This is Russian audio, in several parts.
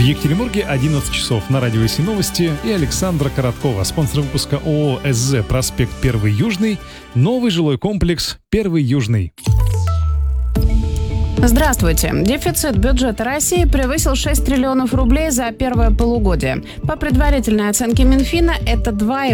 Екатеринбурге 11 часов. На радио СИ новости и Александра Короткова. Спонсор выпуска ООО СЗ «Проспект 1 Южный». Новый жилой комплекс «1 Южный». Здравствуйте. Дефицит бюджета России превысил 6 триллионов рублей за первое полугодие. По предварительной оценке Минфина, это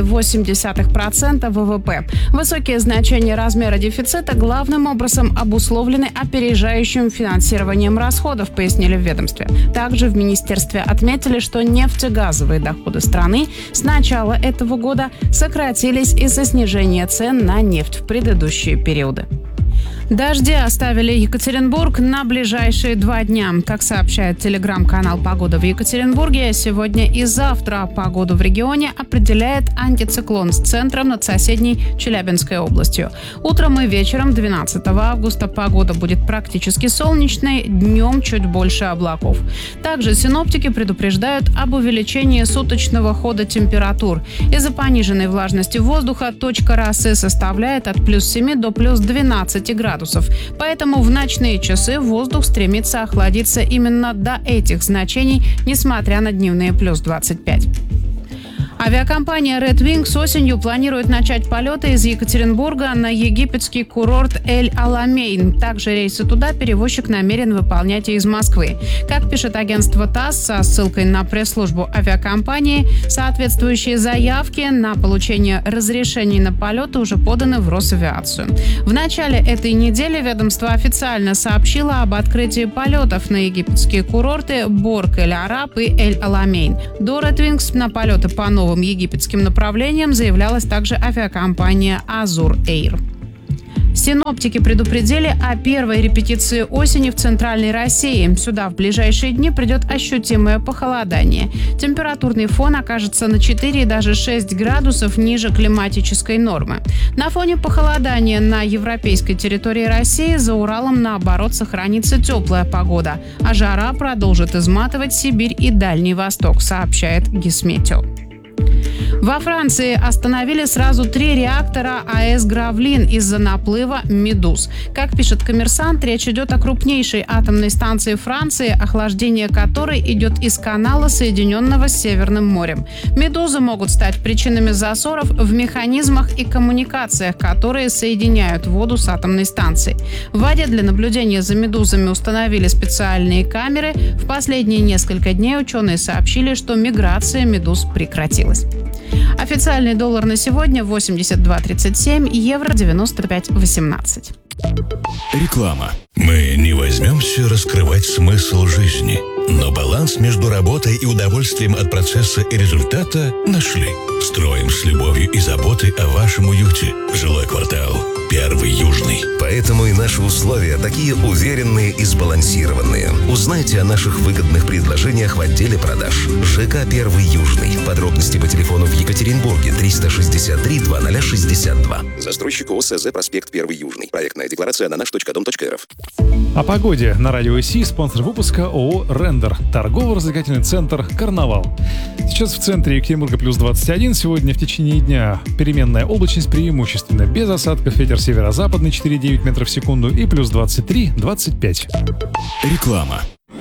2,8% ВВП. Высокие значения размера дефицита главным образом обусловлены опережающим финансированием расходов, пояснили в ведомстве. Также в министерстве отметили, что нефтегазовые доходы страны с начала этого года сократились из-за снижения цен на нефть в предыдущие периоды. Дожди оставили Екатеринбург на ближайшие 2 дня. Как сообщает телеграм-канал «Погода в Екатеринбурге», сегодня и завтра погоду в регионе определяет антициклон с центром над соседней Челябинской областью. Утром и вечером 12 августа погода будет практически солнечной, днем чуть больше облаков. Также синоптики предупреждают об увеличении суточного хода температур. Из-за пониженной влажности воздуха точка росы составляет от плюс 7 до плюс 12 градусов. Поэтому в ночные часы воздух стремится охладиться именно до этих значений, несмотря на дневные плюс 25. Авиакомпания Red Wings осенью планирует начать полеты из Екатеринбурга на египетский курорт Эль-Аламейн. Также рейсы туда перевозчик намерен выполнять и из Москвы. Как пишет агентство ТАСС со ссылкой на пресс-службу авиакомпании, соответствующие заявки на получение разрешений на полеты уже поданы в Росавиацию. В начале этой недели ведомство официально сообщило об открытии полетов на египетские курорты Борг Эль-Араб и Эль-Аламейн. До Red Wings на полеты по новым египетским направлениям заявлялась также авиакомпания Azur Air. Синоптики предупредили о первой репетиции осени в Центральной России. Сюда в ближайшие дни придет ощутимое похолодание. Температурный фон окажется на 4 и даже 6 градусов ниже климатической нормы. На фоне похолодания на европейской территории России за Уралом, наоборот, сохранится теплая погода, а жара продолжит изматывать Сибирь и Дальний Восток, сообщает Гисметео. Во Франции остановили сразу 3 реактора АЭС «Гравлин» из-за наплыва медуз. Как пишет «Коммерсант», речь идет о крупнейшей атомной станции Франции, охлаждение которой идет из канала, соединенного с Северным морем. Медузы могут стать причинами засоров в механизмах и коммуникациях, которые соединяют воду с атомной станцией. В воде для наблюдения за медузами установили специальные камеры. В последние несколько дней ученые сообщили, что миграция медуз прекратилась. Официальный доллар на сегодня 82.37, евро 95.18. Реклама. Мы не возьмемся раскрывать смысл жизни, но баланс между работой и удовольствием от процесса и результата нашли. Строим с любовью и заботой о вашем уюте. Жилой квартал 1 Южный. Поэтому и наши условия такие уверенные и сбалансированные. Узнайте о наших выгодных предложениях в отделе продаж. ЖК 1 Южный. Подробности по телефону в Екатеринбурге 363 2062. Застройщик ООО СЗ «Проспект 1 Южный». Проектная декларация на наш.дом.рф. О погоде на радио СИ. Спонсор выпуска ООО «Рендер». Торгово-развлекательный центр «Карнавал». Сейчас в центре Екатеринбурга плюс 21. Сегодня в течение дня переменная облачность преимущественно без осадков. Ветер северо-западный 4,9 метров в секунду и плюс 23-25. Реклама.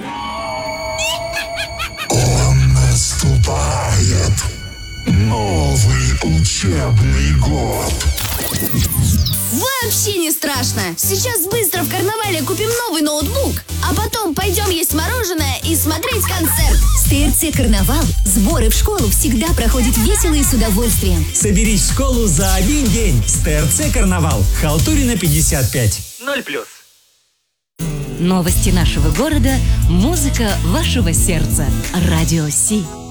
Он наступает. Новый учебный год. Вообще не страшно. Сейчас быстро в карнавале купим новый ноутбук, а потом пойдем есть мороженое и смотреть концерт. С ТРЦ «Карнавал» сборы в школу всегда проходят весело и с удовольствием. Соберись в школу за 1 день с ТРЦ «Карнавал». Халтурина 55. 0+. Новости нашего города, музыка вашего сердца. Радио СИ.